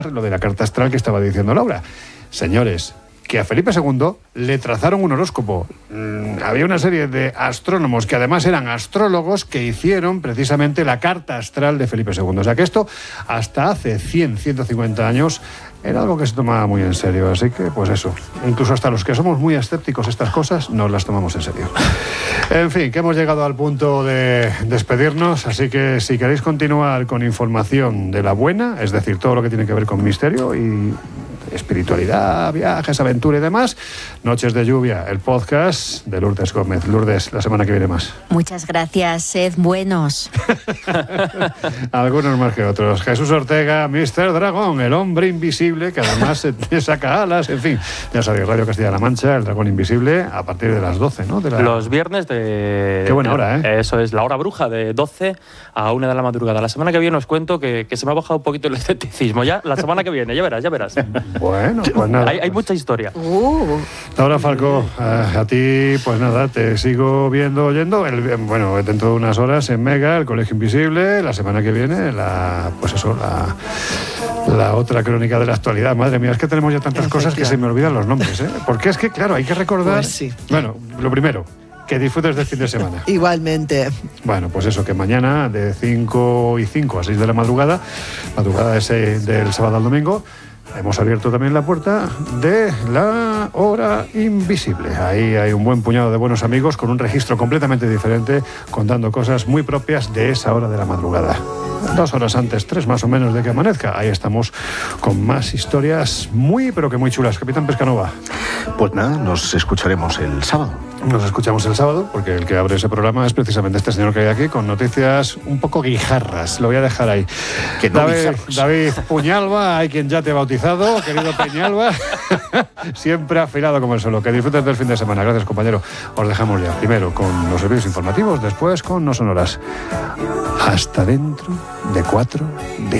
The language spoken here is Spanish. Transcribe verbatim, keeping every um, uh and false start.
lo de la carta astral que estaba diciendo Laura. Señores, que a Felipe segundo le trazaron un horóscopo. Mm, había una serie de astrónomos que además eran astrólogos que hicieron precisamente la carta astral de Felipe segundo. O sea que esto, hasta hace cien, ciento cincuenta años, era algo que se tomaba muy en serio. Así que, pues eso, incluso hasta los que somos muy escépticos estas cosas, nos las tomamos en serio. En fin, que hemos llegado al punto de despedirnos, así que si queréis continuar con información de la buena, es decir, todo lo que tiene que ver con misterio y espiritualidad, viajes, aventura y demás, Noches de Lluvia, el podcast de Lourdes Gómez. Lourdes, la semana que viene más. Muchas gracias, sed buenos. Algunos más que otros. Jesús Ortega, míster Dragón, el hombre invisible, que además se saca alas, en fin. Ya sabéis, Radio Castilla-La Mancha, el Dragón Invisible, a partir de las doce, ¿no? De la... Los viernes de... Qué buena hora, ¿eh? Eso es, la hora bruja, de doce a una de la madrugada. La semana que viene os cuento que, que se me ha bajado un poquito el escepticismo. Ya, la semana que viene, ya verás, ya verás. Bueno, pues nada. Hay, hay mucha historia. Uh. Laura Falcó, a, a ti, pues nada, te sigo viendo, oyendo, el, bueno, dentro de unas horas en Mega, el Colegio Invisible, la semana que viene, la, pues eso, la, la otra crónica de la actualidad. Madre mía, es que tenemos ya tantas cosas que se me olvidan los nombres, ¿eh? Porque es que, claro, hay que recordar... Pues sí. Bueno, lo primero, que disfrutes del fin de semana. Igualmente. Bueno, pues eso, que mañana de cinco y cinco a seis de la madrugada, madrugada ese del sábado al domingo, hemos abierto también la puerta de la hora invisible. Ahí hay un buen puñado de buenos amigos con un registro completamente diferente, contando cosas muy propias de esa hora de la madrugada. Dos horas antes, tres más o menos de que amanezca. Ahí estamos con más historias muy, pero que muy chulas. Capitán Pescanova. Pues nada, nos escucharemos el sábado. Nos escuchamos el sábado, porque el que abre ese programa es precisamente este señor que hay aquí, con noticias un poco guijarras. Lo voy a dejar ahí. Que no David, guijarras. David Puñalba, hay quien ya te ha bautizado, querido Peñalba. Siempre afilado como el solo. Que disfrutes del fin de semana. Gracias, compañero. Os dejamos ya. Primero con los servicios informativos, después con No Sonoras. Hasta dentro de cuatro días.